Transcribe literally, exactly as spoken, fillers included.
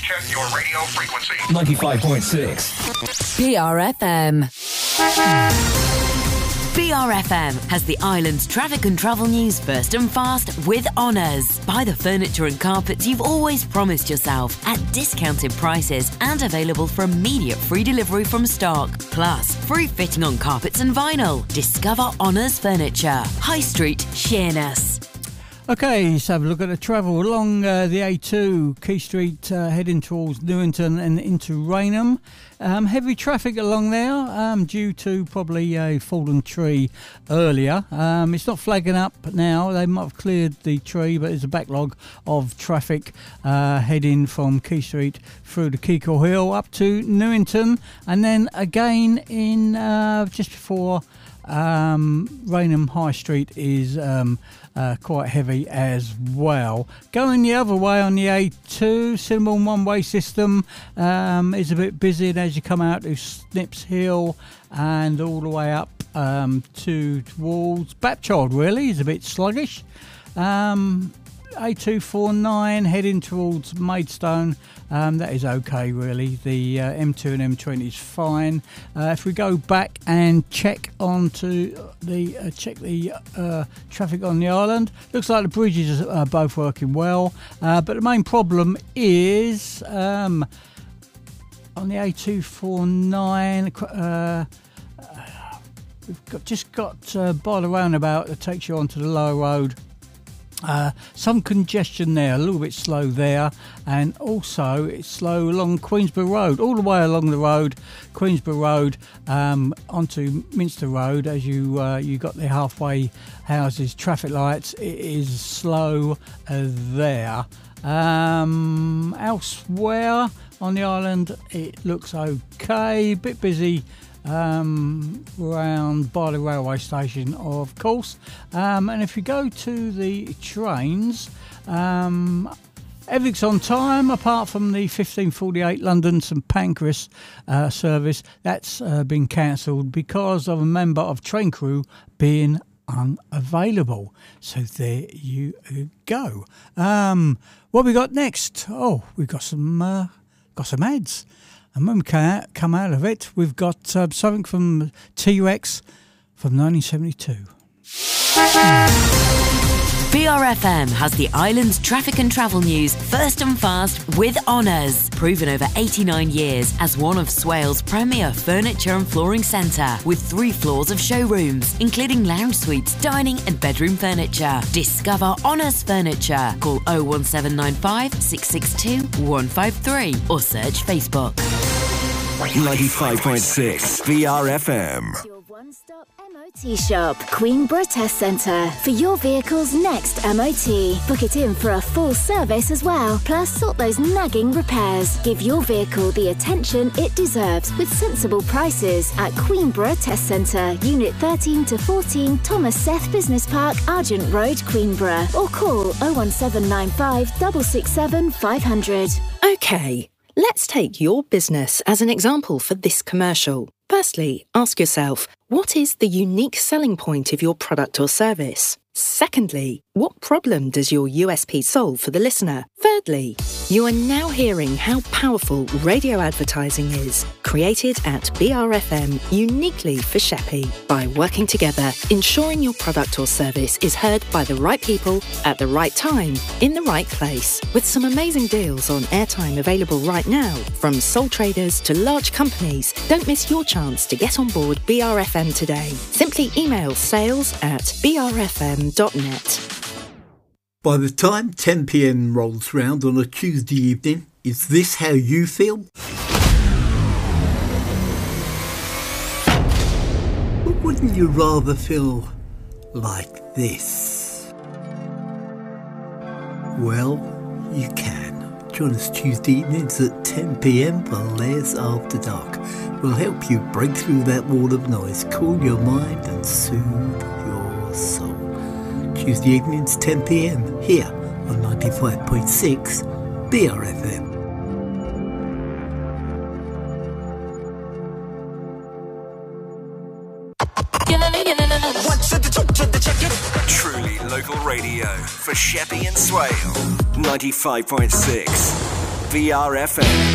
check your radio frequency. ninety-five point six. B R F M. B R F M has the island's traffic and travel news first and fast with Honours. Buy the furniture and carpets you've always promised yourself at discounted prices and available for immediate free delivery from stock. Plus, free fitting on carpets and vinyl. Discover Honours Furniture. High Street, Sheerness. Okay, let's have a look at the travel along uh, the A two, Quay Street, uh, heading towards Newington and into Raynham. Um, heavy traffic along there um, due to probably a fallen tree earlier. Um, it's not flagging up now. They might have cleared the tree, but there's a backlog of traffic uh, heading from Quay Street through the Keekle Hill up to Newington, and then again in uh, just before um, Raynham High Street is um, uh, quite heavy as well. Going the other way on the A two, Cinnamon one-way system um, is a bit busy as you come out to Snips Hill and all the way up um, to towards Bapchild. Really is a bit sluggish. um, A two forty-nine heading towards Maidstone, um, that is okay really. The uh, M two and M twenty is fine. Uh, if we go back and check onto the uh, check the uh, traffic on the island, looks like the bridges are both working well, uh, but the main problem is um, on the A two forty-nine. Uh, we've got, just got uh, by the roundabout that takes you onto the lower road. Uh, some congestion there, a little bit slow there, and also it's slow along Queensborough Road, all the way along the road, Queensborough Road, um, onto Minster Road. As you uh, you got the halfway houses, traffic lights, it is slow uh, there. Um, elsewhere on the island, it looks okay, a bit busy. Um, round by the railway station, of course. Um, and if you go to the trains, um, everything's on time apart from the fifteen forty-eight London St Pancras uh, service. That's uh, been cancelled because of a member of train crew being unavailable. So there you go. Um, what we got next? Oh, we've got some uh, got some ads. And when we come out of it, we've got uh, something from T-Rex from nineteen seventy-two. B R F M has the island's traffic and travel news first and fast with Honours. Proven over eighty-nine years as one of Swale's premier furniture and flooring centre, with three floors of showrooms, including lounge suites, dining and bedroom furniture. Discover Honours Furniture. Call oh one seven nine five, six six two, one five three or search Facebook. ninety-five point six B R F M. Your one-stop M O T shop, Queenborough Test Centre, for your vehicle's next M O T. Book it in for a full service as well, plus sort those nagging repairs. Give your vehicle the attention it deserves with sensible prices at Queenborough Test Centre, Unit thirteen to fourteen, Thomas Seth Business Park, Argent Road, Queenborough, or call oh one seven nine five, six six seven, five hundred. Okay, let's take your business as an example for this commercial. Firstly, ask yourself, what is the unique selling point of your product or service? Secondly, what problem does your U S P solve for the listener? Thirdly, you are now hearing how powerful radio advertising is, created at B R F M uniquely for Sheppey. By working together, ensuring your product or service is heard by the right people at the right time, in the right place. With some amazing deals on airtime available right now, from sole traders to large companies, don't miss your chance to get on board B R F M today. Simply email sales at b r f m dot net. By the time ten p m rolls round on a Tuesday evening, is this how you feel? Or wouldn't you rather feel like this? Well, you can. Join us Tuesday evenings at ten p m for Les After Dark. We'll help you break through that wall of noise, cool your mind and soothe your soul. Tuesday evenings, ten p m, here on ninety-five point six B R F M. Truly local radio for Sheppey and Swale. ninety-five point six V R F M.